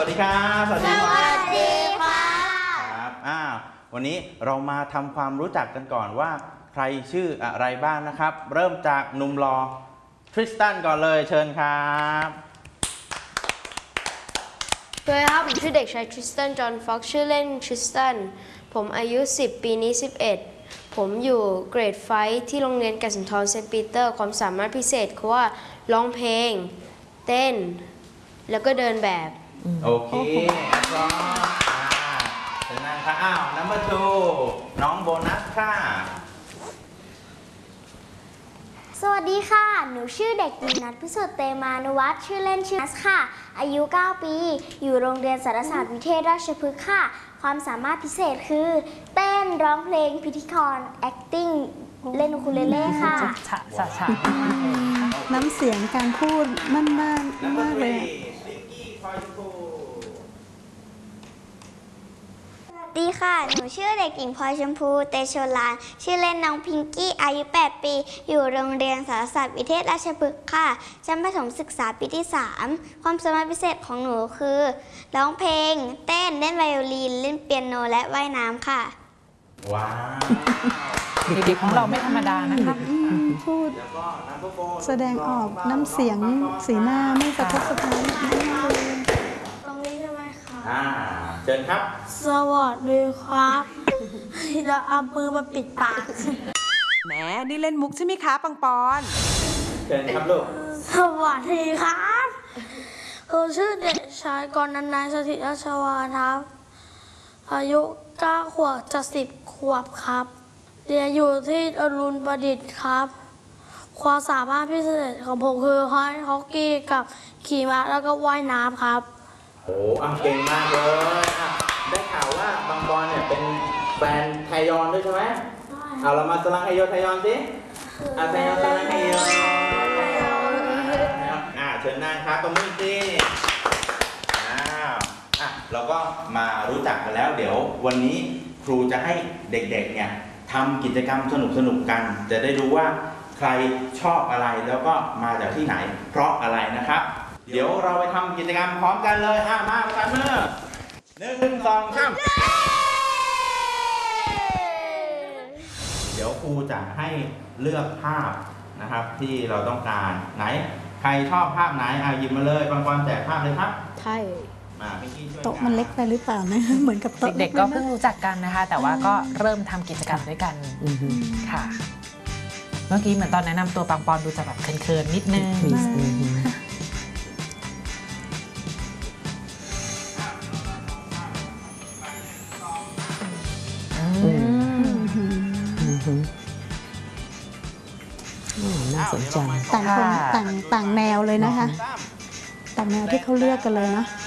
วัสดีครับสวัสดีค่ะครับวันนี้เรามาทำความรู้จักกันก่อนว่าใครชื่ออะไรบ้างนะครับ เริ่มจากหนุ่มหล่อทริสตันก่อนเลยเชิญครับสวัสดีครับผมชื่อเด็กชายทริสตันจอห์นฟ็อกซ์ชื่อเล่นทริสตันผมอายุ10ปีนี้11ผมอยู่เกรดไฟที่โรงเรียนแก่นสุนทรเซนต์ปีเตอร์ความสามารถพิเศษคือว่าร้องเพลงเต้นแล้วก็เดินแบบโอเคพร้อมเชิญนั่งค่ะnumber 2น้องโบนัสค่ะสวัสดีค่ะหนูชื่อเด็กหญิงนัทพิสุทธิ์เตมานุวัฒน์ชื่อเล่นชื่อนัสค่ะอายุ9ปีอยู่โรงเรียนสารศาสตร์วิเทศราชพฤกษ์ค่ะความสามารถพิเศษคือเต้นร้องเพลงพิธีกร acting เล่นอูคูเลเล่ค่ะน้ำเสียงการพูดมั่นมากเลยสวัสดีค่ะหนูชื่อเด็กหญิงพลอยชมพูเตโชลานชื่อเล่นน้องพิงกี้อายุ8ปีอยู่โรงเรียนสารศาสตร์วิเทศราชพฤกษ์ค่ะชั้นประถมศึกษาปีที่3ความสามารถพิเศษของหนูคือร้องเพลงเต้นเล่นไวโอลินเล่นเปียโนและว่ายน้ำค่ะว้าวเด็กๆของเราไม่ธรรมดานะคะพูดแสดงออกน้ำเสียงสีหน้าไม่กระทบกระทั่งตรงนี้ใช่ไหมคะเชิญครับสวัสดีครับเราเอามือมาปิดปากแหมนี่เล่นมุกใช่ไหมคะปังปอนเชิญครับลูกสวัสดีครับชื่อเด็กชายกรนันท์นายสถิตราชวานครับอายุ9 ขวบจะ10 ขวบครับเรียนอยู่ที่อรุณประดิษฐ์ครับความสามารถพิเศษของผมคือฮอกกี้กับขี่ม้าแล้วก็ว่ายน้ำครับโอ้เก่งมากเลยได้ข่าวว่าบางบอลเนี่ยเป็นแฟนไทยอนด้วยใช่ไหมเรามาสลังไทยอนสิไทยอนสลังไทยอนเชิญนั่งครับตรงนี้สิเราก็มารู้จักกันแล้วเดี๋ยววันนี้ครูจะให้เด็กๆเนี่ยทำกิจกรรมสนุกๆกันจะได้รู้ว่าใครชอบอะไรแล้วก็มาจากที่ไหนเพราะอะไรนะครับเดี๋ยวเราไปทำกิจกรรมพร้อมกันเลยมาประกันมือ1 2 3เดี๋ยวครูจะให้เลือกภาพนะครับที่เราต้องการไหนใครชอบภาพไหนหยิบมาเลยบางคนแจกภาพเลยครับใช่โต๊ะมันเล็กไปหรือเปล่านะเหมือนกับโต๊ะเด็กๆก็เพิ่งรู้จักกันนะคะแต่ว่าก็เริ่มทำกิจกรรมด้วยกันค่ะเมื่อกี้เหมือนตอนแนะนำตัวปังปอนดูจะแบบเคินๆนิดนึงน่าสนใจต่างคนต่างแนวเลยนะคะต่างแนวที่เขาเลือกกันเลยเนาะ